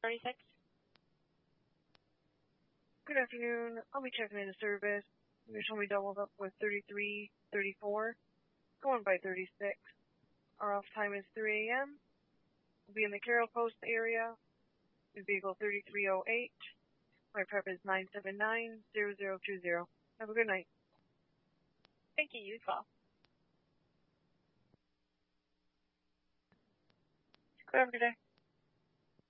36. Good afternoon. I'll be checking into service. You told me doubled up with 3334, going by 36. Our off time is 3 a.m. We'll be in the Carroll Post area. Vehicle 3308. My prep is 979-0020. Have a good night. Thank you. You as well. Good afternoon.